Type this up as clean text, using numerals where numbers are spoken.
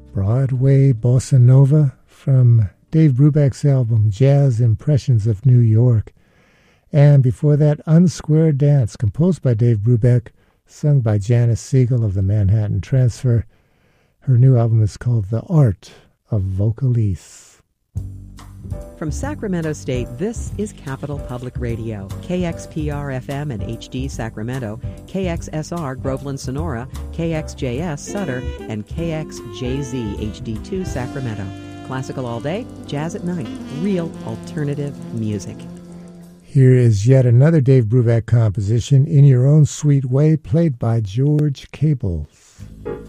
Broadway Bossa Nova from Dave Brubeck's album Jazz Impressions of New York. And before that, Unsquared Dance, composed by Dave Brubeck, sung by Janice Siegel of the Manhattan Transfer. Her new album is called The Art of Vocalise. From Sacramento State, this is Capital Public Radio, KXPR-FM and HD Sacramento, KXSR Groveland Sonora, KXJS Sutter, and KXJZ HD2 Sacramento. Classical all day, jazz at night, real alternative music. Here is yet another Dave Brubeck composition, In Your Own Sweet Way, played by George Cables.